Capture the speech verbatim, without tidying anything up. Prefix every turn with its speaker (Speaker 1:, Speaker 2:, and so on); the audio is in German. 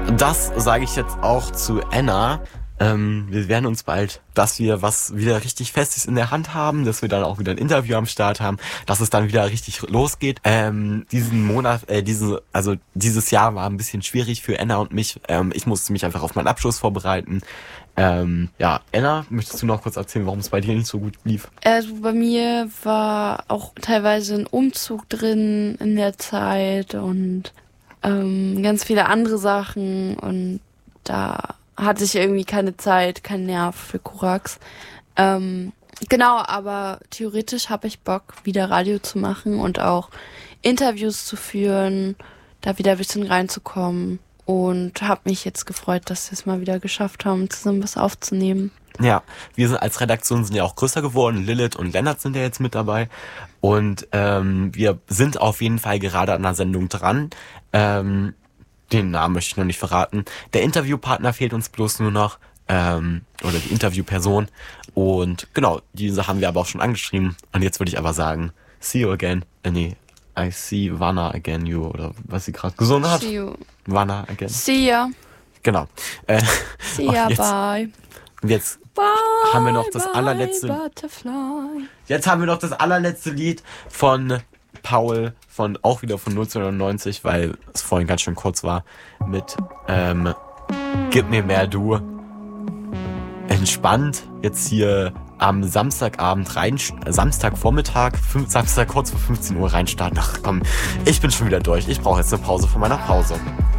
Speaker 1: Das sage ich jetzt auch zu Anna. Ähm, wir werden uns bald, dass wir was wieder richtig Festes in der Hand haben, dass wir dann auch wieder ein Interview am Start haben, dass es dann wieder richtig losgeht. Ähm, diesen Monat, äh, diese, also dieses Jahr war ein bisschen schwierig für Anna und mich. Ähm, ich musste mich einfach auf meinen Abschluss vorbereiten. Ähm, ja, Anna, möchtest du noch kurz erzählen, warum es bei dir nicht so gut lief?
Speaker 2: Also bei mir war auch teilweise ein Umzug drin in der Zeit und ähm, ganz viele andere Sachen und da hatte ich irgendwie keine Zeit, keinen Nerv für Korax. Ähm, genau, aber theoretisch habe ich Bock, wieder Radio zu machen und auch Interviews zu führen, da wieder ein bisschen reinzukommen. Und habe mich jetzt gefreut, dass wir es mal wieder geschafft haben, zusammen was aufzunehmen.
Speaker 1: Ja, wir sind als Redaktion sind ja auch größer geworden. Lilith und Lennart sind ja jetzt mit dabei. Und ähm, wir sind auf jeden Fall gerade an der Sendung dran. Ähm, den Namen möchte ich noch nicht verraten. Der Interviewpartner fehlt uns bloß nur noch. Ähm, oder die Interviewperson. Und genau, diese haben wir aber auch schon angeschrieben. Und jetzt würde ich aber sagen, see you again. Äh, nee, I see Vanna again, you. Oder was sie gerade gesungen hat.
Speaker 2: See you.
Speaker 1: Vanna again.
Speaker 2: See ya.
Speaker 1: Genau. Äh,
Speaker 2: See ya,
Speaker 1: jetzt,
Speaker 2: bye.
Speaker 1: Jetzt
Speaker 2: Bye,
Speaker 1: haben wir noch das
Speaker 2: bye,
Speaker 1: allerletzte.
Speaker 2: Butterfly.
Speaker 1: Jetzt haben wir noch das allerletzte Lied von Paul, von auch wieder von neunzehnhundertneunzig, weil es vorhin ganz schön kurz war, mit ähm, Gib mir mehr du. Entspannt jetzt hier am Samstagabend rein, Samstagvormittag, fünf, Samstag kurz vor fünfzehn Uhr reinstarten. Ach komm, ich bin schon wieder durch. Ich brauche jetzt eine Pause von meiner Pause.